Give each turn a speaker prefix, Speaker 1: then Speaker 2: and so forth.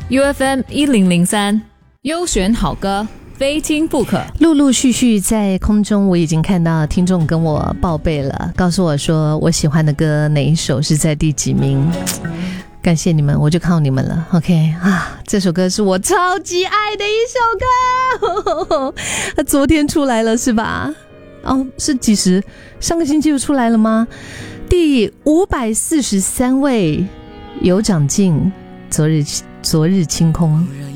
Speaker 1: UFM 1003，优选好歌，非听不可。
Speaker 2: 陆陆续续在空中，我已经看到听众跟我报备了，告诉我说我喜欢的歌哪一首是在第几名。感谢你们，我就靠你们了。OK 啊，这首歌是我超级爱的一首歌，它昨天出来了是吧？哦，是几时？上个星期就出来了吗？第543位有长进，昨日清空。